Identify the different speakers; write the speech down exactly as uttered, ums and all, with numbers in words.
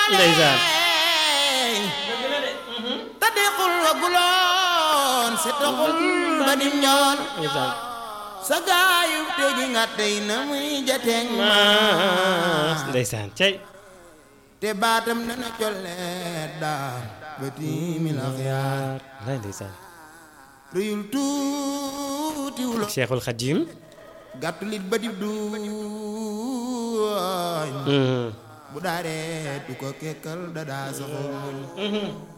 Speaker 1: ndeysaan
Speaker 2: tadiqul wa guloon setaqul badim ñoon
Speaker 1: ndeysaan
Speaker 2: sa gaayu tegi nga tey na muy jateeng
Speaker 1: maas ndeysaan cey
Speaker 2: te baatam dana colleet daa ba tiimi la xiyaar
Speaker 1: lay ndeysaan
Speaker 2: rëyul tuuti wulo
Speaker 1: Cheikhul Khadim
Speaker 2: gàttulit ba dib duuñ bu daaree du ko kekkal dadaa saxoon